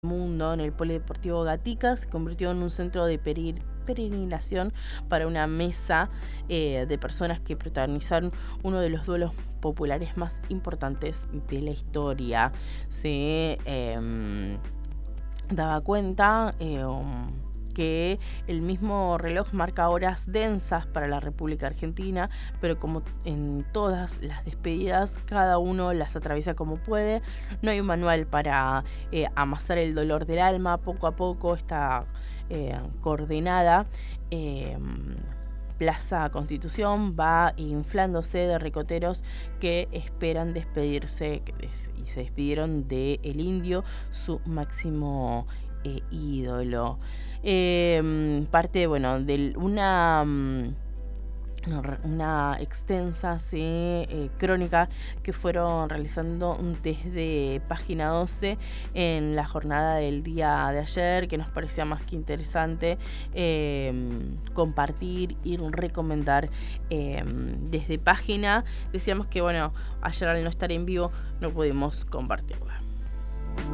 mundo en el Polideportivo Gatica se convirtió en un centro de peregrinación para una mesa de personas que protagonizaron uno de los duelos populares más importantes de la historia. Se daba cuenta que el mismo reloj marca horas densas para la República Argentina, pero como en todas las despedidas, cada uno las atraviesa como puede. No hay un manual para amasar el dolor del alma. Poco a poco esta coordenada Plaza Constitución va inflándose de ricoteros que esperan despedirse y se despidieron de El Indio, su máximo ídolo. Parte, bueno, de una extensa crónica que fueron realizando desde Página 12 en la jornada del día de ayer, que nos parecía más que interesante compartir y recomendar desde Página. Decíamos que, bueno, ayer al no estar en vivo no pudimos compartirla.